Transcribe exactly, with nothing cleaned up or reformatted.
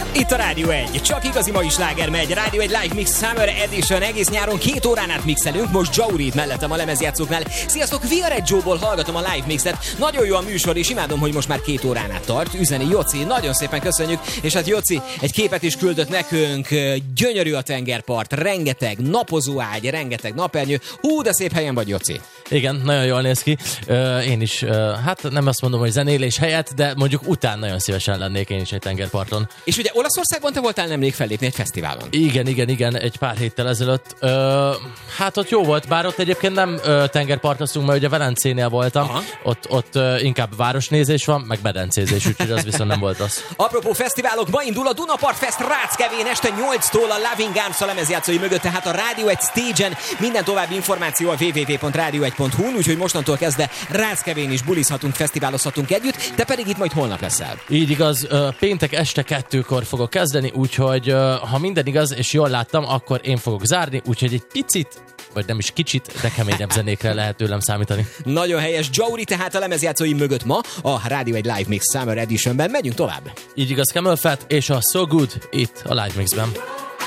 Itt a Rádió egy. Csak igazi mai sláger megy. Rádió egy Live Mix Summer Edition. Egész nyáron két órán át mixelünk. Most Jaurit mellettem a lemezjátszóknál. Sziasztok, Viareggio-ból hallgatom a Live Mixet. Nagyon jó a műsor, és imádom, hogy most már két órán át tart. Üzeni Joci, nagyon szépen köszönjük. És hát Joci egy képet is küldött nekünk. Gyönyörű a tengerpart, rengeteg napozóágy, rengeteg napernyő. Hú, de szép helyen vagy, Joci. Igen, nagyon jól néz ki. Én is, hát nem azt mondom, hogy zenélés helyett, de mondjuk után nagyon szívesen lennék én is egy tengerparton. És ugye Olaszországban te voltál nemrég fellépni egy fesztiválon. Igen, igen, igen, egy pár héttel ezelőtt. Ö, hát ott jó volt, bár ott egyébként nem ö, tengerpartoztunk, mert ugye Velencénél voltam. Aha. Ott, ott ö, inkább városnézés van, meg medencézés, úgyhogy az viszont nem volt az. Apropó fesztiválok, ma indul a Dunapart Fest Ráckevén este nyolctól a Loving Arms a lemezjátszói mögött, tehát a Rádió egy stage-en. Minden további információ a double-u double-u double-u pont rádió egy pont hu, úgyhogy mostantól kezdve Ráckevén is bulizhatunk, fesztiválozhatunk együtt, te pedig itt majd holnap leszel. Így igaz, ö, péntek este kettőkor fogok kezdeni, úgyhogy ha minden igaz, és jól láttam, akkor én fogok zárni, úgyhogy egy picit, vagy nem is kicsit, de keményebb zenékre lehet tőlem számítani. Nagyon helyes. Jauri tehát a lemezjátszói mögött ma a Rádió egy Live Mix Summer Editionben. Megyünk tovább. Így igaz, Camel Fat és a So Good itt a Live Mixben.